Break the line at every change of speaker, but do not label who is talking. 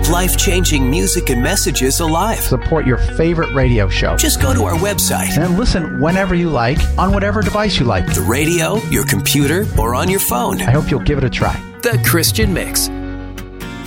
life-changing music and messages alive.
Support your favorite radio show.
Just go to our website
and listen whenever you like, on whatever device you like.
The radio, your computer, or on your phone.
I hope you'll give it a try.
The Christian Mix